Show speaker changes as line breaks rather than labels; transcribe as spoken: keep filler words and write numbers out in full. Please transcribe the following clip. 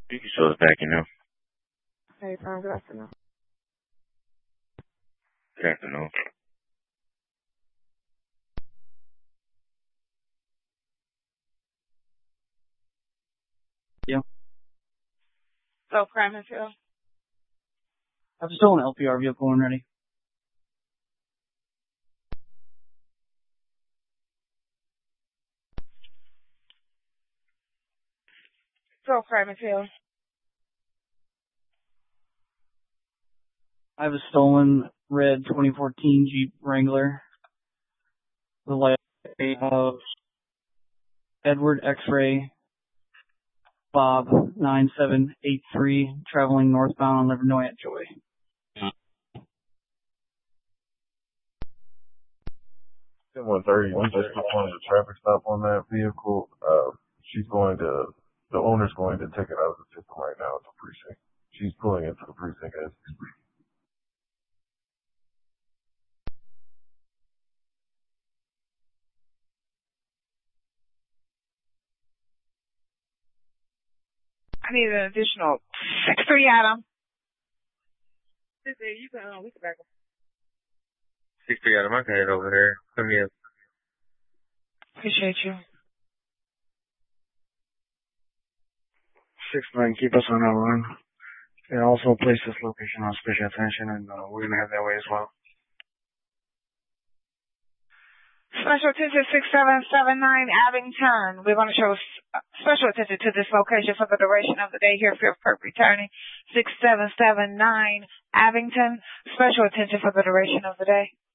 You can show us back, you know.
Hey, Tom, good afternoon.
Good afternoon.
Yeah.
So, Crime and Field?
I've stolen an L P R vehicle when ready.
So, Crime and Field?
I have a stolen red twenty fourteen Jeep Wrangler. The light of Edward X-Ray Bob nine seven eight three, traveling northbound on Livernois at Joy.
one thirty, we just performed a traffic stop on that vehicle. Uh, she's going to, the owner's going to take it out of the system right now at the precinct. She's pulling into the precinct as we speak.
I need an additional six three, Adam. six three, you can, uh, we can back up.
six three Adam, I can head over there. Come here.
Appreciate you.
six nine, keep us on our run. And also place this location on special attention, and uh, we're going to head that way as well.
Special attention six seven seven nine Abington. We're going to show special attention to this location for the duration of the day here for Perp returning. six seven seven nine Abington. Special attention for the duration of the day.